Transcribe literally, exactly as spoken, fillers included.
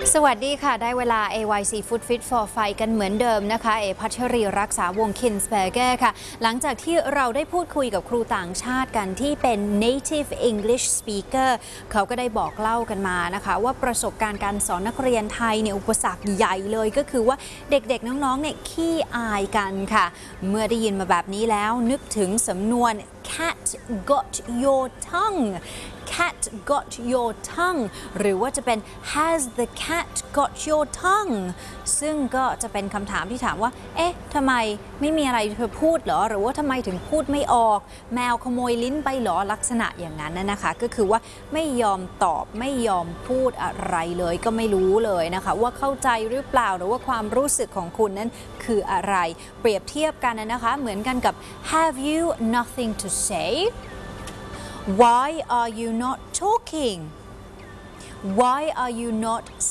สวัสดีค่ะได้เวลา เอ วาย ซี Food Fit for Fight กันเหมือนเดิมนะคะเอพัชรีรักษาวงศ์ Kinsberger ค่ะหลังจากที่เราได้พูดคุยกับครูต่างชาติกันที่เป็น native English speaker เขาก็ได้บอกเล่ากันมานะคะว่าประสบการณ์การสอนนักเรียนไทยเนี่ยอุปสรรคใหญ่เลยก็คือว่าเด็กๆน้องๆเนี่ยขี้อายกันค่ะเมื่อได้ยินมาแบบนี้แล้วนึกถึงสำนวน cat got your tongue cat got your tongue หรือว่าจะเป็น has the cat got your tongue ซึ่งก็จะเป็นคำถามที่ถามว่าเอ๊ะทำไมไม่มีอะไรเธอพูดเหรอหรือว่าทำไมถึงพูดไม่ออกแมวขโมยลิ้นไปเหรอลักษณะอย่างนั้นนะคะก็คือว่าไม่ยอมตอบไม่ยอมพูดอะไรเลยก็ไม่รู้เลยนะคะว่าเข้าใจหรือเปล่าหรือว่าความรู้สึกของคุณนั้นคืออะไรเปรียบเทียบกันนะคะเหมือนกันกับ have you nothing to say Why are you not talking? Why are you not